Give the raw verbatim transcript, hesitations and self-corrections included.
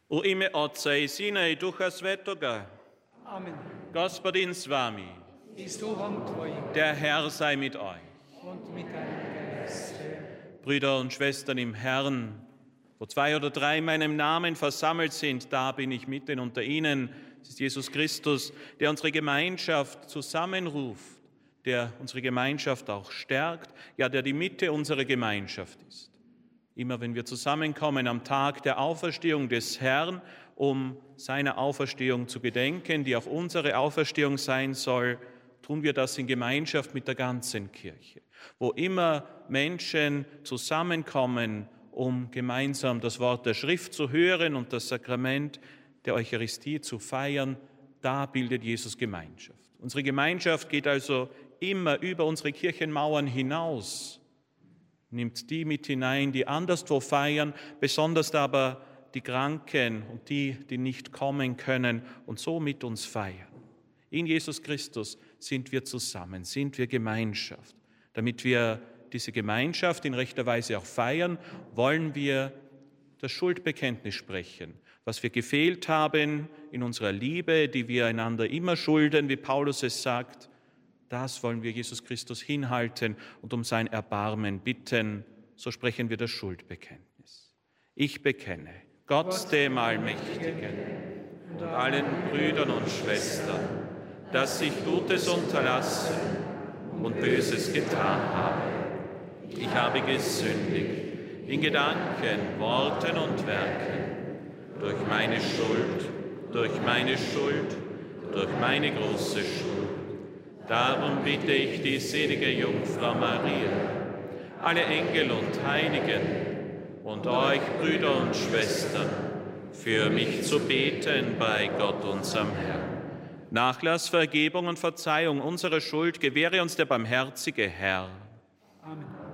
У ім'я Отця і Сина і Духа Святого. Amen. Господин з вами. И с Духом Твоим Der Herr sei mit euch. und mit deinem Geiste. Brüder und Schwestern im Herrn, wo zwei oder drei in meinem Namen versammelt sind, da bin ich mitten unter ihnen. Es ist Jesus Christus, der unsere Gemeinschaft zusammenruft, der unsere Gemeinschaft auch stärkt, ja, der die Mitte unserer Gemeinschaft ist. Immer wenn wir zusammenkommen am Tag der Auferstehung des Herrn, um seiner Auferstehung zu gedenken, die auch unsere Auferstehung sein soll, tun wir das in Gemeinschaft mit der ganzen Kirche, wo immer Menschen zusammenkommen, um gemeinsam das Wort der Schrift zu hören und das Sakrament der Eucharistie zu feiern. Da bildet Jesus Gemeinschaft. Unsere Gemeinschaft geht also immer über unsere Kirchenmauern hinaus, nimmt die mit hinein, die anderswo feiern, besonders aber die Kranken und die, die nicht kommen können und so mit uns feiern. In Jesus Christus sind wir zusammen, sind wir Gemeinschaft. Damit wir diese Gemeinschaft in rechter Weise auch feiern, wollen wir das Schuldbekenntnis sprechen, was wir gefehlt haben in unserer Liebe, die wir einander immer schulden, wie Paulus es sagt. Das wollen wir Jesus Christus hinhalten und um sein Erbarmen bitten. So sprechen wir das Schuldbekenntnis. Ich bekenne Gott, dem Allmächtigen, und allen Brüdern und Schwestern, dass ich Gutes unterlassen und Böses getan habe. Ich habe gesündigt in Gedanken, Worten und Werken, durch meine Schuld, durch meine Schuld, durch meine große Schuld. Darum bitte ich die selige Jungfrau Maria, alle Engel und Heiligen und euch, Brüder und Schwestern, für mich zu beten bei Gott, unserem Herrn. Nachlass, Vergebung und Verzeihung unserer Schuld gewähre uns der barmherzige Herr. Amen.